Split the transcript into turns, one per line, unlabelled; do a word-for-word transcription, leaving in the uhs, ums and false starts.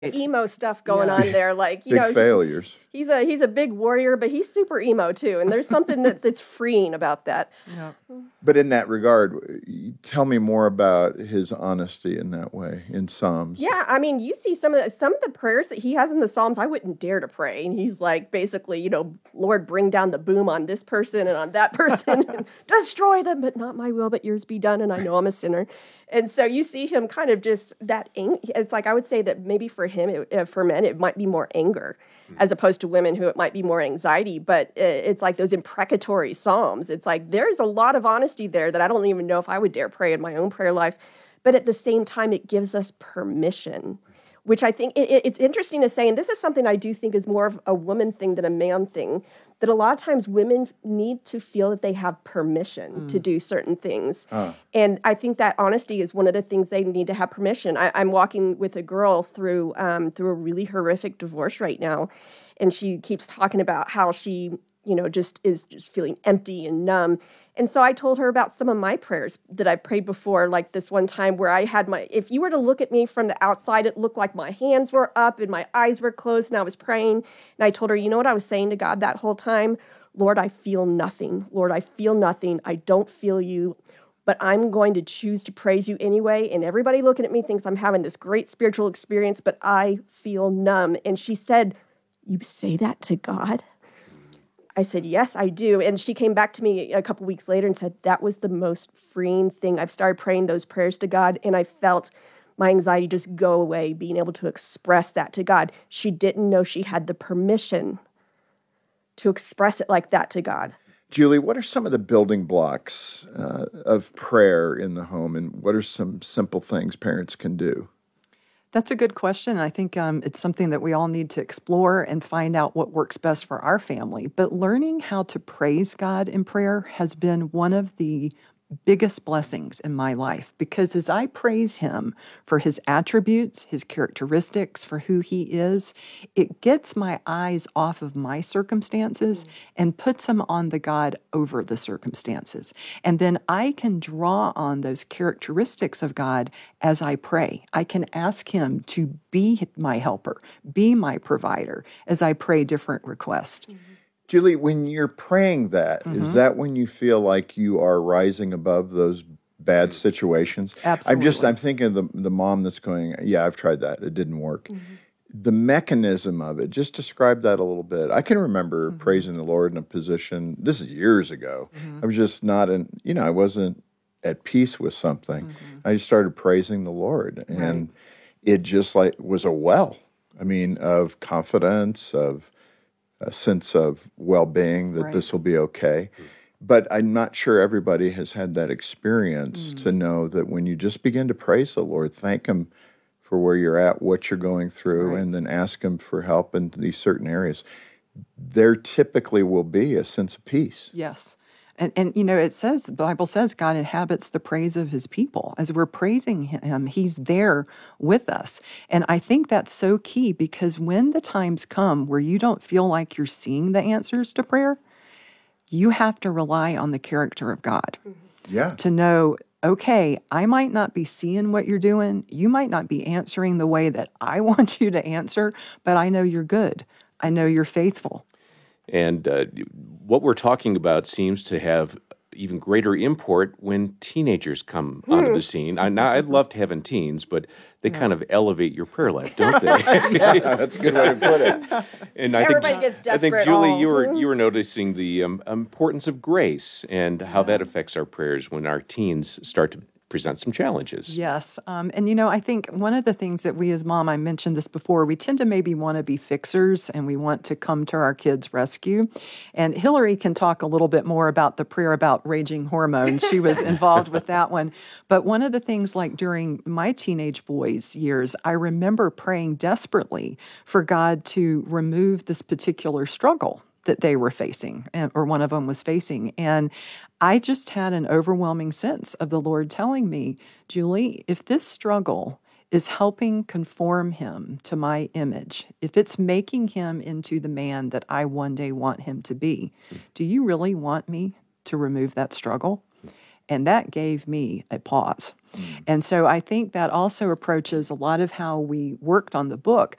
emo stuff going
Yeah.
on there. Like, you
Big
know,
failures.
He, he's a he's a big warrior, but he's super emo too. And there's something that, that's freeing about that.
Yeah.
But in that regard, y- tell me more about his honesty in that way in Psalms.
Yeah, I mean, you see some of the, some of the prayers that he has in the Psalms, I wouldn't dare to pray. And he's like, basically, you know, Lord, bring down the boom on this person and on that person and destroy them, but not my will, but yours be done. And I know I'm a sinner. And so you see him kind of just that, ang- it's like, I would say that maybe for him, it, uh, for men, it might be more anger as opposed to women who it might be more anxiety. But uh, it's like those imprecatory Psalms. It's like, there's a lot of honesty there that I don't even know if I would dare pray in my own prayer life. But at the same time, it gives us permission, which I think it, it's interesting to say, and this is something I do think is more of a woman thing than a man thing, that a lot of times women need to feel that they have permission mm. to do certain things. Uh. And I think that honesty is one of the things they need to have permission. I, I'm walking with a girl through um, through a really horrific divorce right now, and she keeps talking about how she, you know, just is just feeling empty and numb. And so I told her about some of my prayers that I prayed before, like this one time where I had my, if you were to look at me from the outside, it looked like my hands were up and my eyes were closed and I was praying. And I told her, you know what I was saying to God that whole time? Lord, I feel nothing. Lord, I feel nothing. I don't feel you, but I'm going to choose to praise you anyway. And everybody looking at me thinks I'm having this great spiritual experience, but I feel numb. And she said, you say that to God? I said, yes, I do. And she came back to me a couple weeks later and said, that was the most freeing thing. I've started praying those prayers to God, and I felt my anxiety just go away, being able to express that to God. She didn't know she had the permission to express it like that to God.
Julie, what are some of the building blocks uh, of prayer in the home, and what are some simple things parents can do?
That's a good question. I think um, it's something that we all need to explore and find out what works best for our family. But learning how to praise God in prayer has been one of the biggest blessings in my life, because as I praise him for his attributes, his characteristics, for who he is, it gets my eyes off of my circumstances and puts them on the God over the circumstances. And then I can draw on those characteristics of God as I pray. I can ask him to be my helper, be my provider as I pray different requests. Mm-hmm.
Julie, when you're praying that, mm-hmm. is that when you feel like you are rising above those bad situations?
Absolutely.
I'm just, I'm thinking of the, the mom that's going, yeah, I've tried that. It didn't work. Mm-hmm. The mechanism of it, just describe that a little bit. I can remember mm-hmm. praising the Lord in a position, this is years ago. Mm-hmm. I was just not in, you know, I wasn't at peace with something. Mm-hmm. I just started praising the Lord. And right. it just like was a well, I mean, of confidence, of a sense of well-being that right. this will be okay. But I'm not sure everybody has had that experience mm. to know that when you just begin to praise the Lord, thank him for where you're at, what you're going through, right. and then ask him for help in these certain areas, there typically will be a sense of peace.
Yes. And, and, you know, it says, the Bible says God inhabits the praise of his people. As we're praising him, he's there with us. And I think that's so key, because when the times come where you don't feel like you're seeing the answers to prayer, you have to rely on the character of God.
Yeah.
To know, okay, I might not be seeing what you're doing. You might not be answering the way that I want you to answer, but I know you're good. I know you're faithful.
And uh, what we're talking about seems to have even greater import when teenagers come mm. onto the scene. I, now, I'd love to having teens, but they yeah. kind of elevate your prayer life, don't they?
Yeah, that's a good way to put it.
And I
Everybody
think,
gets desperate.
I think, Julie,
oh.
you were you were noticing the um, importance of grace and how yeah. that affects our prayers when our teens start to present some challenges.
Yes. Um, and, you know, I think one of the things that we as mom, I mentioned this before, we tend to maybe want to be fixers and we want to come to our kids' rescue. And Hillary can talk a little bit more about the prayer about raging hormones. She was involved with that one. But one of the things, like during my teenage boys' years, I remember praying desperately for God to remove this particular struggle that they were facing, or one of them was facing. And I just had an overwhelming sense of the Lord telling me, Julie, if this struggle is helping conform him to my image, if it's making him into the man that I one day want him to be, do you really want me to remove that struggle? And that gave me a pause. Mm. And so I think that also approaches a lot of how we worked on the book.